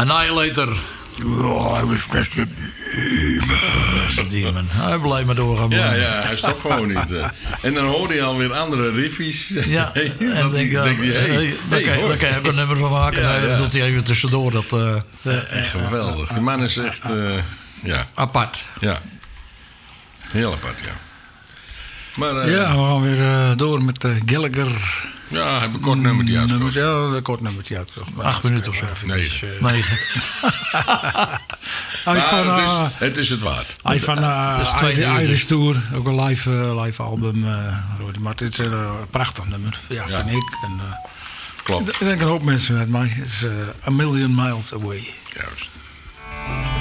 Annihilator. Oh, I was just a Demon. Hij blijft maar doorgaan. Ja, hij stopt gewoon niet. En dan hoorde je alweer andere riffies. Ja, en denk je, daar kan je ook een nummer van maken. Ja, Dan doet hij even tussendoor. Dat, echt geweldig. Die man is echt... apart. Ja. Heel apart, ja. Maar, we gaan weer door met Gallagher. Ja, hij heeft een kort nummertje uitgekocht. Ja, een kort nummertje uitgekocht. 8 minuten of zo. 9. 9. Hij is van... het is het waard. Hij is van Irish Tour. Ook een live album. Maar het is een prachtig nummer. Ja, vind ik. En, klopt. Ik denk een hoop mensen met mij. Het is A Million Miles Away. Juist.